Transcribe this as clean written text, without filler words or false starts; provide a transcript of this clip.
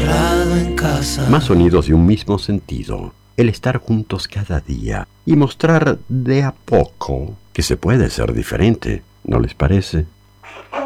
encerrado en casa. Más sonidos de un mismo sentido. El estar juntos cada día y mostrar de a poco que se puede ser diferente, ¿no les parece?